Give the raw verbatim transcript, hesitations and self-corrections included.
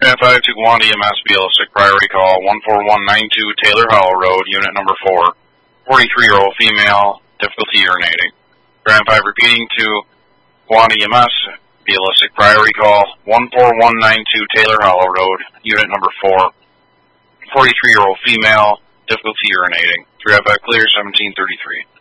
five to Guanda E M S, B L S, priority call, one four one nine two Taylor Hollow Road, unit number four. forty-three-year-old female, difficulty urinating. Grand five repeating to Guanda E M S, B L S, priority call, one four one nine two Taylor Hollow Road, unit number four. forty-three-year-old female, difficulty urinating. three five clear, seventeen thirty-three.